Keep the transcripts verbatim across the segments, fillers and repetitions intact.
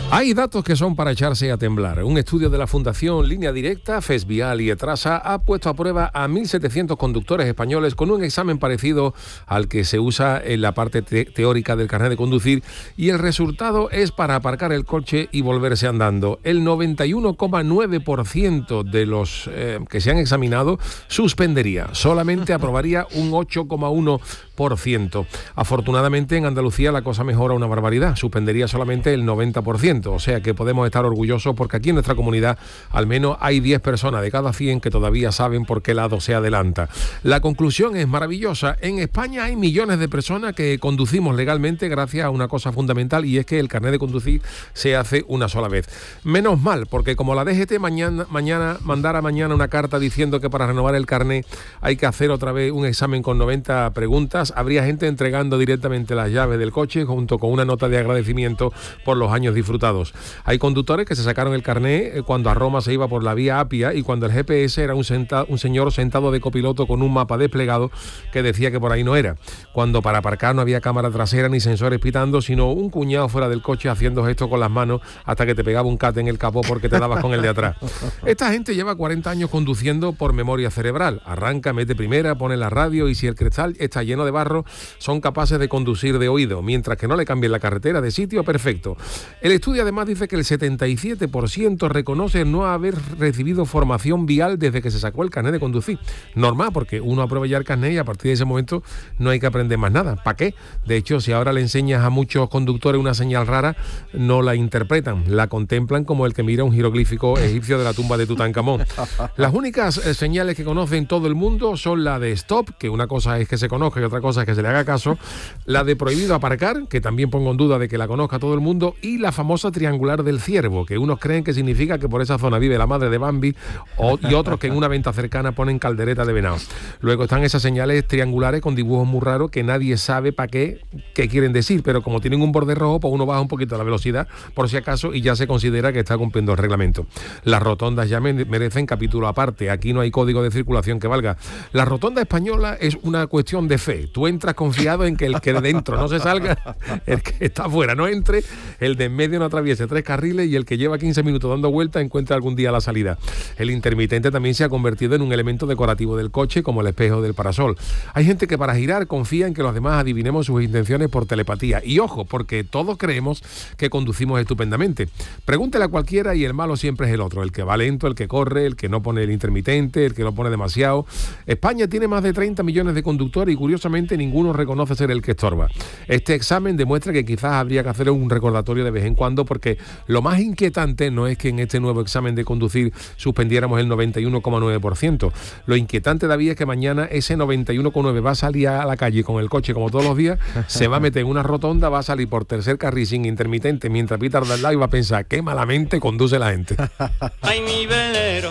Hay datos que son para echarse a temblar. Un estudio de la Fundación Línea Directa, Fesvial y Etrasa ha puesto a prueba a mil setecientos conductores españoles con un examen parecido al que se usa en la parte te- teórica del carnet de conducir, y el resultado es para aparcar el coche y volverse andando. El noventa y uno coma nueve por ciento de los eh, que se han examinado suspendería. Solamente aprobaría un ocho coma uno por ciento. Afortunadamente en Andalucía la cosa mejora una barbaridad. Suspendería solamente el noventa por ciento. O sea que podemos estar orgullosos porque aquí en nuestra comunidad al menos hay diez personas de cada cien que todavía saben por qué lado se adelanta. La conclusión es maravillosa. En España hay millones de personas que conducimos legalmente gracias a una cosa fundamental, y es que el carnet de conducir se hace una sola vez. Menos mal, porque como la D G T mañana, mañana mandara mañana una carta diciendo que para renovar el carnet hay que hacer otra vez un examen con noventa preguntas, habría gente entregando directamente las llaves del coche junto con una nota de agradecimiento por los años disfrutados. Hay conductores que se sacaron el carné cuando a Roma se iba por la vía Apia y cuando el G P S era un, senta, un señor sentado de copiloto con un mapa desplegado que decía que por ahí no era. Cuando para aparcar no había cámara trasera ni sensores pitando, sino un cuñado fuera del coche haciendo gestos con las manos hasta que te pegaba un cate en el capó porque te dabas con el de atrás. Esta gente lleva cuarenta años conduciendo por memoria cerebral. Arranca, mete primera, pone la radio y si el cristal está lleno de barro, son capaces de conducir de oído, mientras que no le cambien la carretera de sitio, perfecto. El estudio además dice que el setenta y siete por ciento reconoce no haber recibido formación vial desde que se sacó el carnet de conducir. Normal, porque uno aprueba ya el carnet y a partir de ese momento no hay que aprender más nada. ¿Para qué? De hecho, si ahora le enseñas a muchos conductores una señal rara, no la interpretan, la contemplan como el que mira un jeroglífico egipcio de la tumba de Tutankamón. Las únicas eh, señales que conocen todo el mundo son la de stop, que una cosa es que se conozca y otra cosa es que se le haga caso, la de prohibido aparcar, que también pongo en duda de que la conozca todo el mundo, y la famosa triangular del ciervo, que unos creen que significa que por esa zona vive la madre de Bambi, o, y otros que en una venta cercana ponen caldereta de venado. Luego están esas señales triangulares con dibujos muy raros que nadie sabe para qué, qué quieren decir, pero como tienen un borde rojo, pues uno baja un poquito la velocidad por si acaso y ya se considera que está cumpliendo el reglamento. Las rotondas ya merecen capítulo aparte, aquí no hay código de circulación que valga. La rotonda española es una cuestión de fe. Tú entras confiado en que el que de dentro no se salga, el que está afuera no entre, el de en medio no atraviese tres carriles y el que lleva quince minutos dando vueltas encuentra algún día la salida. El intermitente también se ha convertido en un elemento decorativo del coche, como el espejo del parasol. Hay gente que para girar confía en que los demás adivinemos sus intenciones por telepatía. Y ojo, porque todos creemos que conducimos estupendamente. Pregúntele a cualquiera y el malo siempre es el otro, el que va lento, el que corre, el que no pone el intermitente, el que no pone demasiado. España tiene más de treinta millones de conductores y curiosamente ninguno reconoce ser el que estorba. Este examen demuestra que quizás habría que hacer un recordatorio de vez en cuando, porque lo más inquietante no es que en este nuevo examen de conducir suspendiéramos el noventa y uno coma nueve por ciento. Lo inquietante, David, es que mañana ese noventa y uno coma nueve por ciento va a salir a la calle con el coche como todos los días, se va a meter en una rotonda, va a salir por tercer carril sin intermitente mientras pita al lado y va a pensar qué malamente conduce la gente. Ay, mi velero,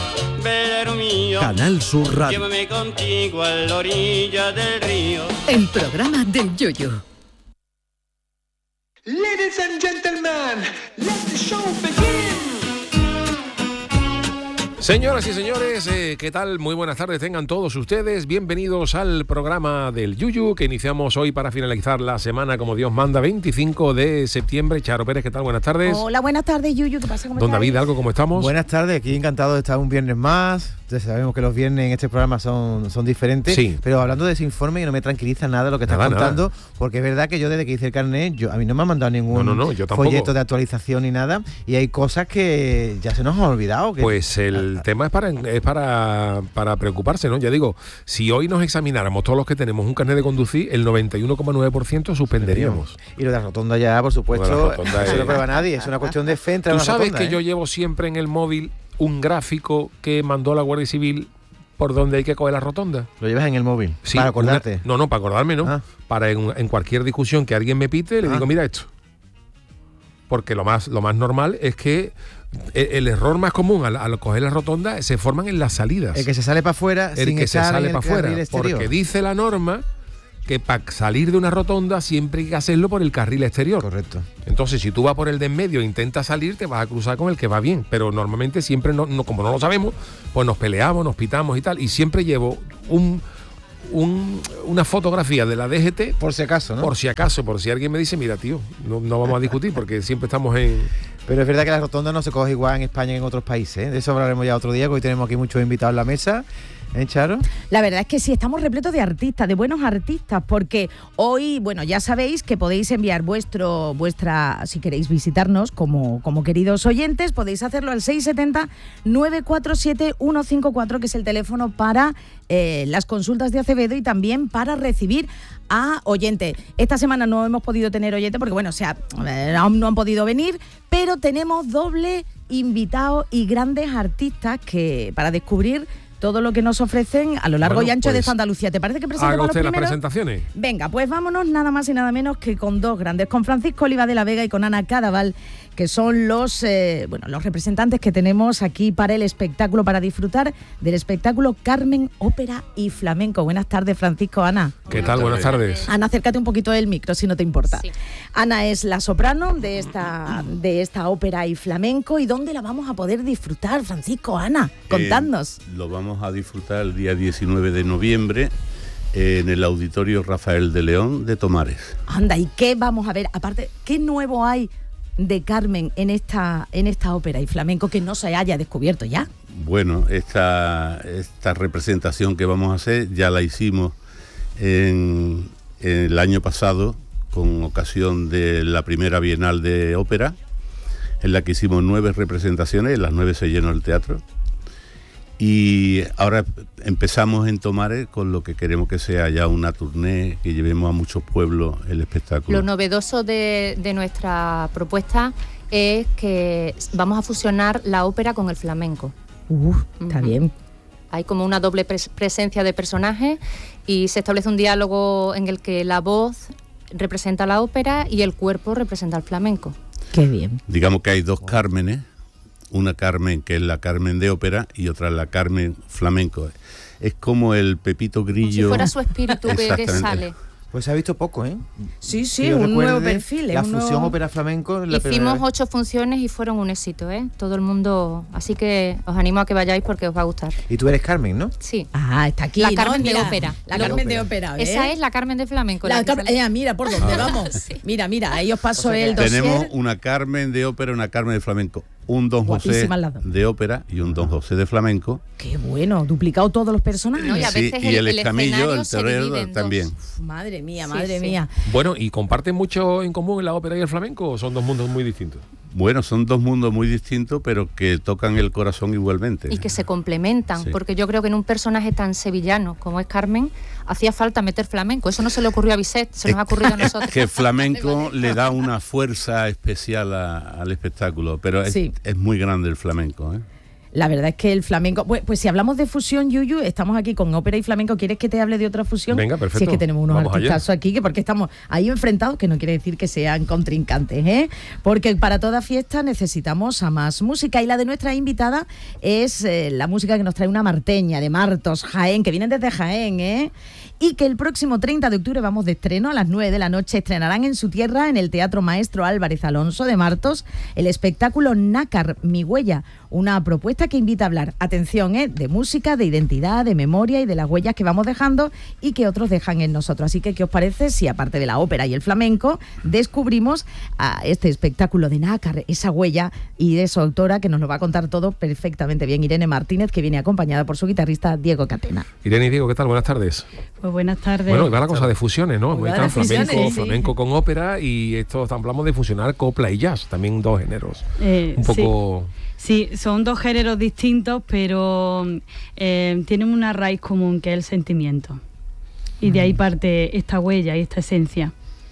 velero mío, Canal Sur Radio. llévame contigo a la orilla del río. El programa del Yoyo. Ladies and gentlemen, let the show begin. Señoras y señores, eh, ¿qué tal? Muy buenas tardes tengan todos ustedes. Bienvenidos al programa del Yuyu, que iniciamos hoy para finalizar la semana como Dios manda, veinticinco de septiembre. Charo Pérez, ¿qué tal? Buenas tardes. Hola, buenas tardes, Yuyu. ¿Qué pasa? ¿Cómo Don estáis? David, ¿algo cómo estamos? Buenas tardes, aquí encantado de estar un viernes más. Ya sabemos que los viernes en este programa son, son diferentes, Sí. pero hablando de ese informe que no me tranquiliza nada lo que estás Nada, contando, porque es verdad que yo desde que hice el carnet, yo, a mí no me han mandado ningún No, no, no, yo tampoco. folleto de actualización ni nada, y hay cosas que ya se nos han olvidado. Que, Pues el tema es para es para, para preocuparse, ¿no? Ya digo, si hoy nos examináramos todos los que tenemos un carnet de conducir, el noventa y uno coma nueve por ciento suspenderíamos. Y lo de la rotonda ya, por supuesto, Bueno, la rotonda eso es- no prueba nadie, es una cuestión de fe entre Tú una sabes rotonda, que ¿eh? yo llevo siempre en el móvil un gráfico que mandó la Guardia Civil por donde hay que coger la rotonda. Lo llevas en el móvil, Sí, para acordarte. una- no, no, para acordarme, ¿no? Ah. Para en, en cualquier discusión que alguien me pite, le Ah. digo, mira esto. Porque lo más, lo más normal es que el, el error más común al, al coger la rotonda se forman en las salidas. El que se sale para afuera El sin que se estar sale en para el carril afuera. exterior. Porque dice la norma que para salir de una rotonda siempre hay que hacerlo por el carril exterior. Correcto. Entonces, si tú vas por el de en medio e intentas salir, te vas a cruzar con el que va bien. Pero normalmente siempre, no, no, como no lo sabemos, pues nos peleamos, nos pitamos y tal. Y siempre llevo un, un, una fotografía de la D G T. Por si acaso, ¿no? Por si acaso, por si alguien me dice, mira, tío, no, no vamos a discutir porque siempre estamos en... Pero es verdad que la rotonda no se coge igual en España que en otros países, ¿eh? De eso hablaremos ya otro día, porque hoy tenemos aquí muchos invitados en la mesa. ¿Eh, Charo? La verdad es que sí, estamos repletos de artistas, de buenos artistas, porque hoy, bueno, ya sabéis que podéis enviar vuestro, vuestra, si queréis visitarnos como, como queridos oyentes, podéis hacerlo al seis siete cero, nueve cuatro siete, uno cinco cuatro, que es el teléfono para eh, las consultas de Acevedo y también para recibir a oyente. Esta semana no hemos podido tener oyente porque, bueno, o sea, eh, aún no han podido venir, pero tenemos doble invitado y grandes artistas que para descubrir todo lo que nos ofrecen a lo largo Bueno, y ancho pues, de Santa Andalucía. ¿Te parece que presentamos haga los usted las primeros? presentaciones. Venga, pues vámonos nada más y nada menos que con dos grandes, con Francisco Oliva de la Vega y con Ana Cadaval, que son los eh, bueno los representantes que tenemos aquí para el espectáculo, para disfrutar del espectáculo Carmen, Ópera y Flamenco. Buenas tardes, Francisco, Ana. ¿Qué tal? Buenas tardes. Ana, acércate un poquito del micro, si no te importa. Sí. Ana es la soprano de esta, de esta ópera y flamenco. ¿Y dónde la vamos a poder disfrutar, Francisco? Ana, contadnos. Eh, lo vamos a disfrutar el día diecinueve de noviembre en el Auditorio Rafael de León de Tomares. Anda, ¿y qué vamos a ver? Aparte, ¿qué nuevo hay de Carmen en esta, en esta ópera y flamenco que no se haya descubierto ya? Bueno, esta, esta representación que vamos a hacer ya la hicimos en, en el año pasado con ocasión de la primera Bienal de Ópera, en la que hicimos nueve representaciones, en las nueve se llenó el teatro. Y ahora empezamos en Tomares con lo que queremos que sea ya una tournée, que llevemos a muchos pueblos el espectáculo. Lo novedoso de, de nuestra propuesta es que vamos a fusionar la ópera con el flamenco. Uh, está Ujú. bien. Hay como una doble pres- presencia de personajes y se establece un diálogo en el que la voz representa la ópera y el cuerpo representa el flamenco. Qué bien. Digamos que hay dos Cármenes, una Carmen que es la Carmen de ópera y otra la Carmen flamenco. Es como el Pepito Como si Grillo. fuera su espíritu que, que Exactamente. sale. Pues se ha visto poco, ¿eh? Sí, sí, Que yo un recuerde, nuevo perfil. La es un fusión nuevo... ópera-flamenco. es la primera Hicimos vez. ocho funciones y fueron un éxito, ¿eh? Todo el mundo... Así que os animo a que vayáis porque os va a gustar. Y tú eres Carmen, ¿no? Sí. Ah, está aquí, La ¿no? Carmen de Mira, ópera. La Lo- Carmen de ópera, ¿eh? Esa es la Carmen de flamenco. La la que Car- sale. eh, mira, por dónde vamos. Sí. Mira, mira, ahí os paso O sea que el dossier. Tenemos una Carmen de ópera, una Carmen de flamenco, un Don José Guapísimas las dos. de ópera y un Don José de flamenco. Qué bueno, duplicado todos los personajes. No, y a Sí, veces y el- el el escamillo, escenario el se divide torero en dos. también. Uf, madre mía, Sí, madre sí. mía. Bueno, ¿y comparten mucho en común la ópera y el flamenco o son dos mundos muy distintos? Bueno, son dos mundos muy distintos, pero que tocan el corazón igualmente. Y que se complementan, Sí. porque yo creo que en un personaje tan sevillano como es Carmen, hacía falta meter flamenco. Eso no se le ocurrió a Bizet, se nos ha ocurrido a nosotros. Que el flamenco le da una fuerza especial a- al espectáculo, pero es, Sí. es muy grande el flamenco, ¿eh? La verdad es que el flamenco... Pues, pues si hablamos de fusión, Yuyu, estamos aquí con ópera y flamenco. ¿Quieres que te hable de otra fusión? Venga, perfecto. Si es que tenemos unos Vamos allá. artistazos aquí, que porque estamos ahí enfrentados, que no quiere decir que sean contrincantes, ¿eh? Porque para toda fiesta necesitamos a más música. Y la de nuestra invitada es eh, la música que nos trae una marteña de Martos, Jaén, que vienen desde Jaén, ¿eh? Y que el próximo treinta de octubre vamos de estreno a las nueve de la noche. Estrenarán en su tierra, en el Teatro Maestro Álvarez Alonso de Martos, el espectáculo Nácar, mi huella, una propuesta que invita a hablar, atención, ¿eh? de música, de identidad, de memoria y de las huellas que vamos dejando y que otros dejan en nosotros. Así que, ¿qué os parece si aparte de la ópera y el flamenco descubrimos a este espectáculo de Nácar, esa huella, y de su autora, que nos lo va a contar todo perfectamente bien, Irene Martínez, que viene acompañada por su guitarrista Diego Catena? Irene y Diego, ¿qué tal? Buenas tardes. Pues buenas tardes. Bueno, va la cosa de fusiones, ¿no? Muy Está buenas flamenco, fusiones, sí. flamenco con ópera y esto hablamos de fusionar copla y jazz, también dos géneros. Eh, Un poco... Sí, sí, son dos géneros distintos, pero eh, tienen una raíz común, que es el sentimiento. Y de ahí parte esta huella y esta esencia.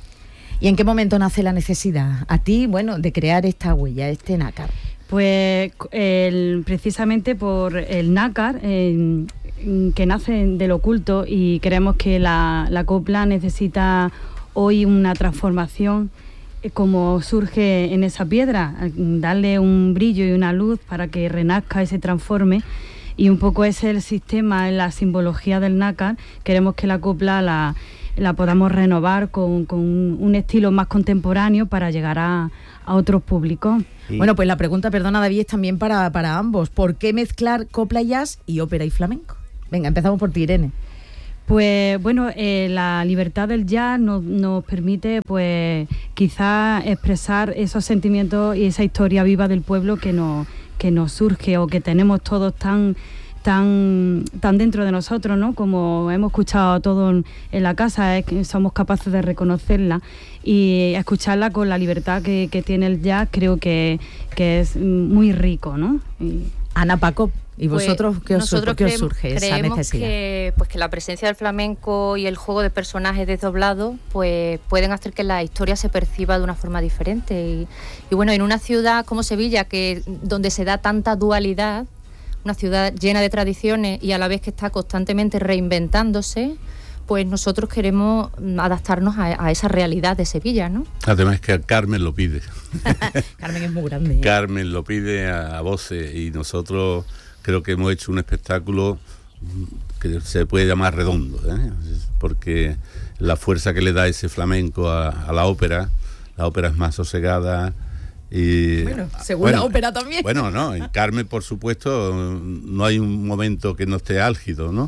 ¿Y en qué momento nace la necesidad a ti, bueno, de crear esta huella, este nácar? Pues el- precisamente por el nácar, eh, que nace del oculto, y creemos que la, la copla necesita hoy una transformación, eh, como surge en esa piedra, eh, darle un brillo y una luz para que renazca y se transforme. Y un poco ese es el sistema, en la simbología del nácar. Queremos que la copla la, la podamos renovar con, con un estilo más contemporáneo para llegar a, a otros públicos. Y- Bueno, pues la pregunta, perdona David, es también para, para ambos. ¿Por qué mezclar copla y jazz y ópera y flamenco? Venga, empezamos por ti, Irene. Pues bueno, eh, la libertad del jazz nos, nos permite pues quizás expresar esos sentimientos y esa historia viva del pueblo que nos, que nos surge o que tenemos todos tan, tan, tan dentro de nosotros, ¿no? Como hemos escuchado todo en, en la casa, es que somos capaces de reconocerla y escucharla con la libertad que, que tiene el jazz, creo que, que es muy rico, ¿no? Y... Ana, Paco, ¿y vosotros pues qué, os, nosotros qué os creemos- surge esa creemos necesidad? Que, pues que la presencia del flamenco y el juego de personajes desdoblados pues pueden hacer que la historia se perciba de una forma diferente. Y, y bueno, en una ciudad como Sevilla, que donde se da tanta dualidad, una ciudad llena de tradiciones y a la vez que está constantemente reinventándose, pues nosotros queremos adaptarnos a, a esa realidad de Sevilla, ¿no? Además que Carmen lo pide. Carmen es muy grande. ¿eh? Carmen lo pide a, a voces y nosotros creo que hemos hecho un espectáculo que se puede llamar redondo, ¿eh? Porque la fuerza que le da ese flamenco a, a la ópera, la ópera es más sosegada y... Bueno, según la ópera también. Bueno, no, en Carmen por supuesto no hay un momento que no esté álgido, ¿no?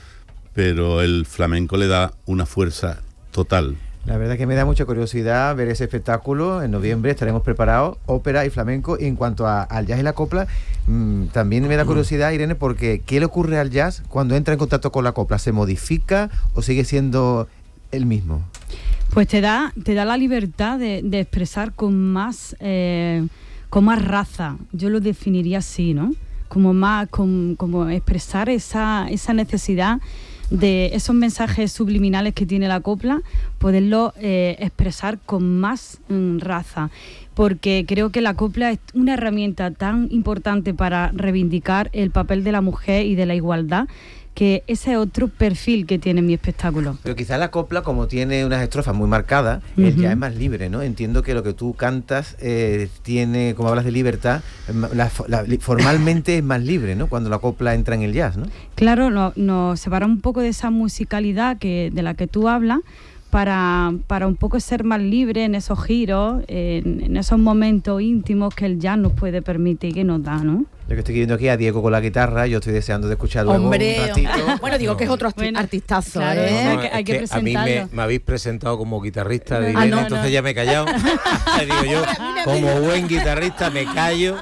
Pero el flamenco le da una fuerza total. La verdad que me da mucha curiosidad ver ese espectáculo. En noviembre estaremos preparados, ópera y flamenco. Y en cuanto a, al jazz y la copla, mmm, también me da curiosidad, Irene, porque ¿qué le ocurre al jazz cuando entra en contacto con la copla? ¿Se modifica o sigue siendo el mismo? Pues te da, te da la libertad de, de expresar con más, eh, con más raza. Yo lo definiría así, ¿no? Como más, con, como expresar esa, esa necesidad de esos mensajes subliminales que tiene la copla, poderlo eh, expresar con más mm, raza, porque creo que la copla es una herramienta tan importante para reivindicar el papel de la mujer y de la igualdad, que ese es otro perfil que tiene mi espectáculo. Pero quizás la copla, como tiene unas estrofas muy marcadas, Uh-huh. él ya es más libre, ¿no? Entiendo que lo que tú cantas eh, tiene, como hablas de libertad, la, la, formalmente es más libre, ¿no? Cuando la copla entra en el jazz, ¿no? Claro, nos no separa un poco de esa musicalidad que, de la que tú hablas, para, para un poco ser más libre en esos giros, en, en esos momentos íntimos que el jazz nos puede permitir, que nos da, ¿no? Yo que estoy viendo aquí a Diego con la guitarra, yo estoy deseando de escuchar luego Hombre, un ratito. bueno, digo No. que es otro arti- Bueno, artistazo, claro, ¿eh? hay No, que- es hay que a mí me, presentarlo. me habéis presentado como guitarrista de Ah, Irene, no, entonces no. ya me he callado. Le digo yo, como buen guitarrista me callo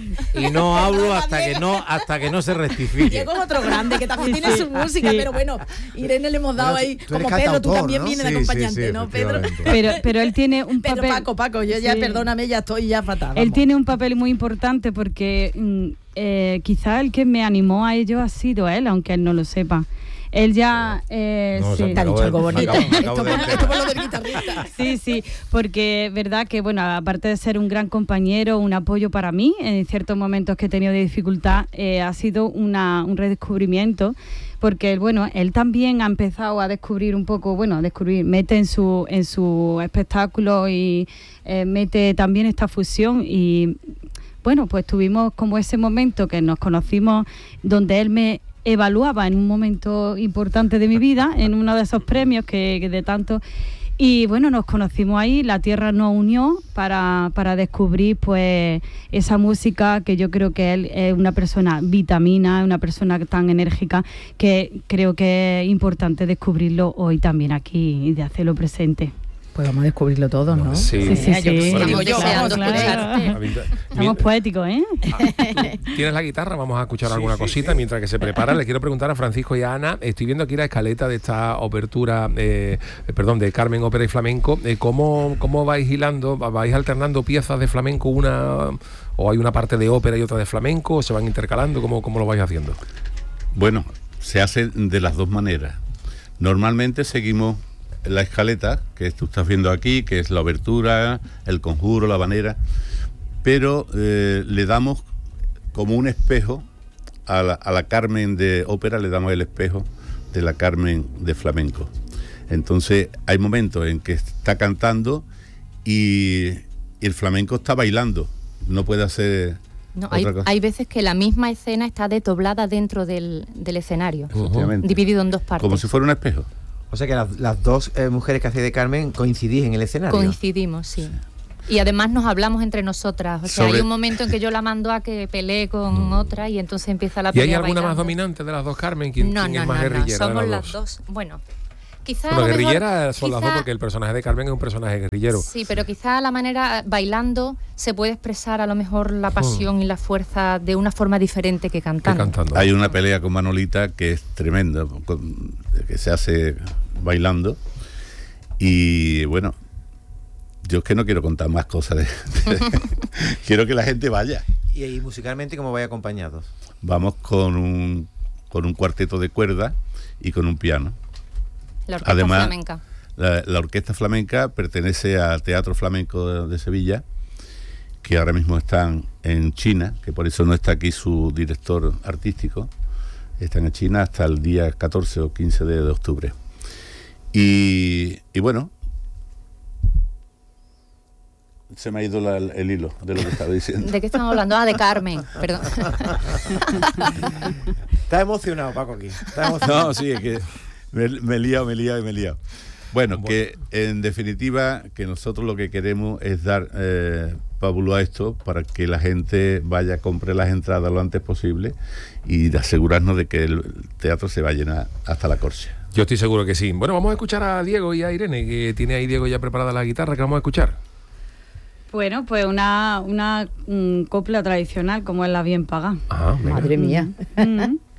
y no hablo hasta que no hasta que no se rectifique. Diego es otro grande que también Sí, tiene sí, su música, sí. pero bueno, Irene le hemos dado Bueno, ahí, tú eres como Pedro, tú cantautor, también ¿no? vienes Sí, de sí, acompañante, sí, ¿no, Pedro? efectivamente. Pero, pero él tiene un Pero papel... Paco, Paco, yo ya, Sí. perdóname, ya estoy ya fatal. Él vamos. tiene un papel muy importante porque mm, eh, quizá el que me animó a ello ha sido él, aunque él no lo sepa. Él ya... eh, No, sí. se Te ha dicho algo Me bonito. acabo- me Esto acabo por de esto enterar. por lo del guitarrista. Sí, sí, porque es verdad que, bueno, aparte de ser un gran compañero, un apoyo para mí, en ciertos momentos que he tenido de dificultad, eh, ha sido una, un redescubrimiento, porque, bueno, él también ha empezado a descubrir un poco, bueno, a descubrir, mete en su, en su espectáculo y eh, mete también esta fusión y, bueno, pues tuvimos como ese momento que nos conocimos donde él me evaluaba en un momento importante de mi vida, en uno de esos premios que, que de tanto... Y bueno, nos conocimos ahí, la tierra nos unió para, para descubrir pues esa música que yo creo que él es una persona vitamina, una persona tan enérgica que creo que es importante descubrirlo hoy también aquí y de hacerlo presente. Pues vamos a descubrirlo todo, ¿no? Sí. Sí, sí, Eh, yo que sí. sé, Bueno, digo yo, deseando vamos, escucharte. claro. Estamos poéticos, ¿eh? ¿Tienes la guitarra? Vamos a escuchar Sí, alguna sí, cosita sí. mientras que se prepara. Le quiero preguntar a Francisco y a Ana. Estoy viendo aquí la escaleta de esta apertura, eh, eh, perdón, de Carmen, ópera y flamenco. Eh, ¿cómo, ¿Cómo vais hilando? ¿Vais alternando piezas de flamenco una o hay una parte de ópera y otra de flamenco? ¿O se van intercalando? ¿Cómo, cómo lo vais haciendo? Bueno, se hace de las dos maneras. Normalmente seguimos la escaleta que tú estás viendo aquí, que es la obertura, el conjuro, la habanera, pero eh, le damos como un espejo a la, a la Carmen de ópera, le damos el espejo de la Carmen de flamenco. Entonces hay momentos en que está cantando y, y el flamenco está bailando, no puede hacer No, otra hay, cosa. hay veces que la misma escena está desdoblada dentro del, del escenario, Efectivamente. dividido en dos partes. Como si fuera un espejo. O sea que las, las dos eh, mujeres que hacéis de Carmen coincidís en el escenario. Coincidimos, sí. Y además nos hablamos entre nosotras. O sea, Sobre- hay un momento en que yo la mando a que pelee con otra y entonces empieza la ¿Y hay pelea alguna más bailando. dominante de las dos, Carmen? ¿Quién, No, quién no, es más no, no, guerrillera de somos las las dos? dos. Bueno, quizá Bueno, a lo mejor- guerrilleras son las dos quizá- porque el personaje de Carmen es un personaje guerrillero. Sí, pero quizá la manera, bailando, se puede expresar a lo mejor la pasión y la fuerza de una forma diferente que cantando. Hay una pelea con Manolita que es tremenda, con- que se hace bailando. Y bueno, yo es que no quiero contar más cosas. De, de- quiero que la gente vaya. Y, y musicalmente, ¿cómo vais acompañados? Vamos con un, con un cuarteto de cuerda y con un piano. La orquesta Además, flamenca. La, la orquesta flamenca pertenece al Teatro Flamenco de, de Sevilla, que ahora mismo están en China, que por eso no está aquí su director artístico. Están en China hasta el día catorce o quince de, de octubre. Y, y bueno, se me ha ido la- el hilo de lo que estaba diciendo. ¿De qué estamos hablando? Ah, de Carmen, perdón. Está emocionado, Paco, aquí. Está emocionado. No, sí, es que me, me he liado, me he liado y me he liado. Bueno, que en definitiva, que nosotros lo que queremos es dar eh, pábulo a esto para que la gente vaya a comprar las entradas lo antes posible y de asegurarnos de que el teatro se va a llenar hasta la corcha. Yo estoy seguro que sí. Bueno, vamos a escuchar a Diego y a Irene, que tiene ahí Diego ya preparada la guitarra, que vamos a escuchar. Bueno, pues una, una mm, copla tradicional como es la bien paga. Ah, Madre mía. Mm.